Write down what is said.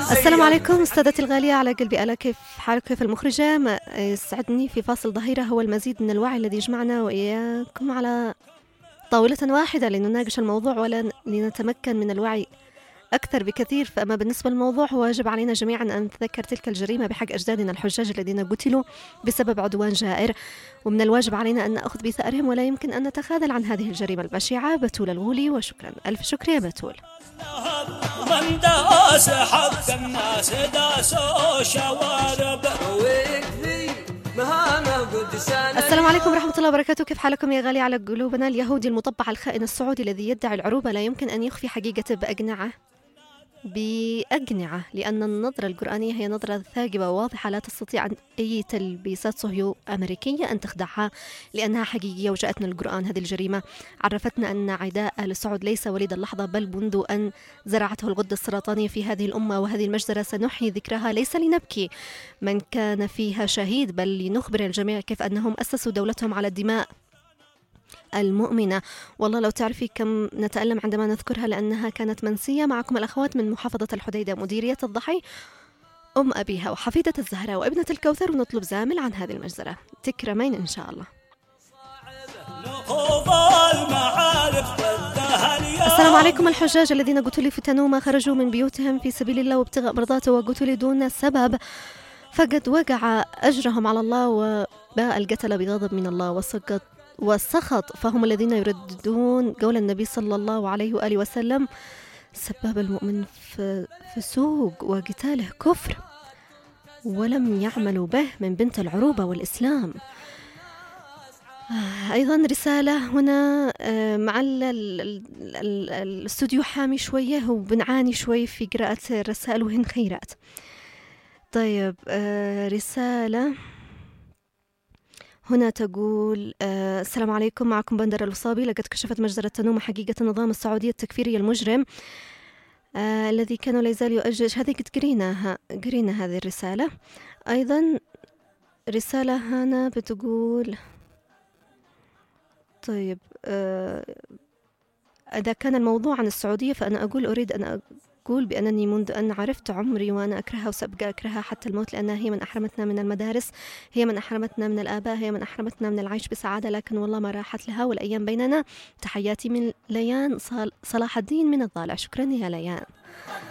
السلام عليكم استاذتي الغالية على قلبي، ألا كيف حالك؟ كيف المخرجة؟ ما يسعدني في فاصل ظهيرة هو المزيد من الوعي الذي يجمعنا وإياكم على طاولة واحدة لنناقش الموضوع ولا لنتمكن من الوعي أكثر بكثير. فأما بالنسبة للموضوع هو واجب علينا جميعا أن نتذكر تلك الجريمة بحق أجدادنا الحجاج الذين قتلوا بسبب عدوان جائر، ومن الواجب علينا أن نأخذ بثأرهم ولا يمكن أن نتخاذل عن هذه الجريمة البشعة. بتول الغولي، وشكرا ألف شكر يا بتول. من داس حق الناس داسوا شوارب ويكفي مهانة قدسان. السلام عليكم ورحمة الله وبركاته، كيف حالكم يا غالي على قلوبنا؟ اليهودي المطبع الخائن السعودي الذي يدعي العروبة لا يمكن أن يخفي حقيقته بأقنعة، لأن النظرة القرآنية هي نظرة ثاقبة وواضحة لا تستطيع أي تلبيسات صهيو أمريكية أن تخدعها، لأنها حقيقية وجاءتنا القرآن. هذه الجريمة عرفتنا أن عداء آل سعود ليس وليد اللحظة، بل منذ أن زرعته الغدة السرطانية في هذه الأمة، وهذه المجزرة سنحيي ذكرها ليس لنبكي من كان فيها شهيد، بل لنخبر الجميع كيف أنهم أسسوا دولتهم على الدماء المؤمنة. والله لو تعرفي كم نتألم عندما نذكرها، لأنها كانت منسية. معكم الأخوات من محافظة الحديدة، مديرية الضحي، أم أبيها وحفيدة الزهراء وابنة الكوثر، ونطلب زامل عن هذه المجزرة. تكرمين إن شاء الله. السلام عليكم. الحجاج الذين قتلوا في تنومة خرجوا من بيوتهم في سبيل الله وابتغاء مرضاته وقتلوا دون سبب، فقد وقع أجرهم على الله، وباء القتل بغضب من الله والسخط، فهم الذين يرددون قول النبي صلى الله عليه وآله وسلم: سباب المؤمن فسوق وقتاله كفر، ولم يعملوا به من بنت العروبة والإسلام. أيضا رسالة هنا مع الاستوديو حامي شوية وبنعاني شوي في قراءة الرسائل وهن خيرات. طيب رسالة هنا تقول: السلام عليكم، معكم بندر الوصابي. لقد كشفت مجزرة تنومة حقيقة النظام السعودي التكفيري المجرم الذي كان لا يزال يؤجج. هذه قد قرينا هذه الرسالة. أيضا رسالة هنا بتقول: طيب إذا كان الموضوع عن السعودية فأنا أريد أن أقول بأنني منذ أن عرفت عمري وأنا أكرهها وسأبقى أكرهها حتى الموت، لأنها هي من أحرمتنا من المدارس، هي من أحرمتنا من الآباء، هي من أحرمتنا من العيش بسعادة، لكن والله ما راحت لها والأيام بيننا. تحياتي من ليان صلاح الدين من الضالع. شكرا يا ليان.